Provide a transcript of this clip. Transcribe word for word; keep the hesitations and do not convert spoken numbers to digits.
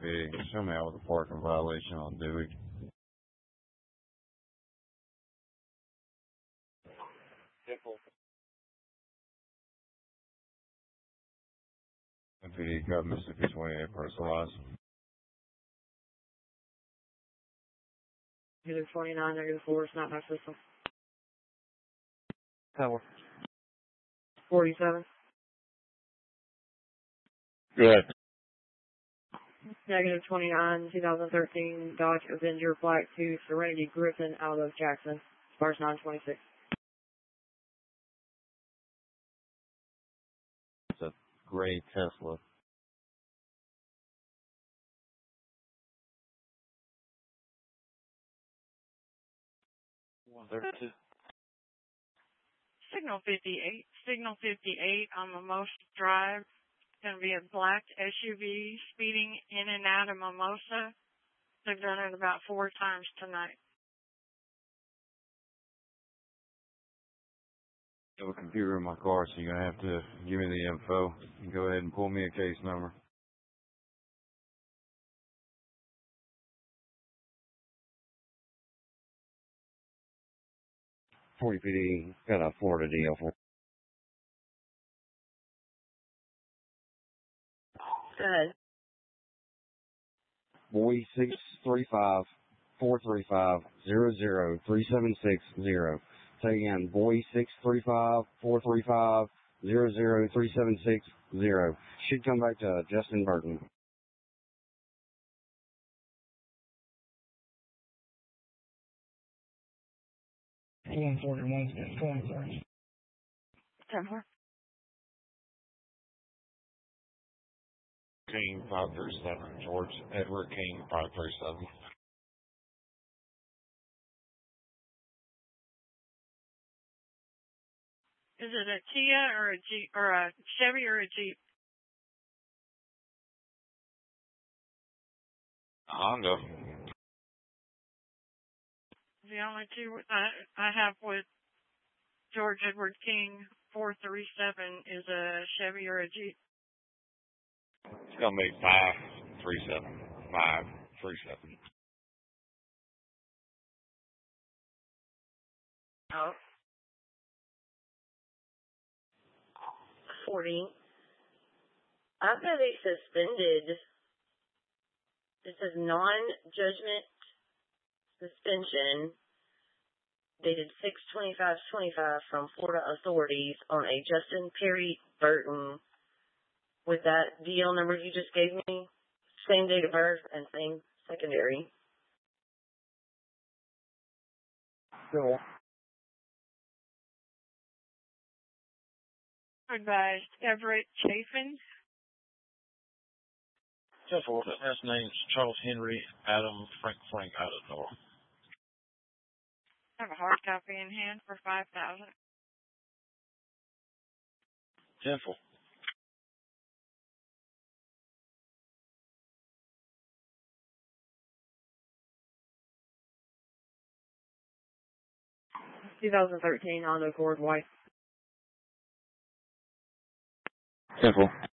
P. Show me out with a parking violation on Dewey. M P D got Mississippi twenty-eight personalized. Negative twenty-nine, negative four, it's not my system. Tower. forty-seven. Go ahead. Negative twenty-nine, twenty thirteen Dodge Avenger Black two Serenity Griffin out of Jackson. Sparse nine twenty-six. It's a gray Tesla. one thirty-two. Signal fifty-eight. Signal fifty-eight on Mimosa Drive. It's going to be a black S U V speeding in and out of Mimosa. They've done it about four times tonight. I have a computer in my car, so you're going to have to give me the info. You can go ahead and pull me a case number. forty P D, got a Florida deal for. Good. Boy six three five, four three five, zero zero, three seven six zero. Say again, boy six three five, four three five, zero zero, three seven six zero. Should come back to Justin Burton. one forty-one, twenty-three. ten four. King five three seven, George Edward King five three seven. Is it a Kia or a Jeep or a Chevy or a Jeep? Honda. The only two I, I have with George Edward King four three seven is a Chevy or a Jeep. It's gonna make five three seven. Five three seven. Oh. forty. I've got a suspended. This is non-judgment suspension dated six twenty-five twenty-five from Florida authorities on a Justin Perry Burton with that D L number you just gave me, same date of birth and same secondary. Cool. Advised Everett Chafin. ten four. Last name's Charles Henry Adam Frank Frank out of North. I have a hard copy in hand for five thousand. ten four. twenty thirteen Honda Accord White. Simple.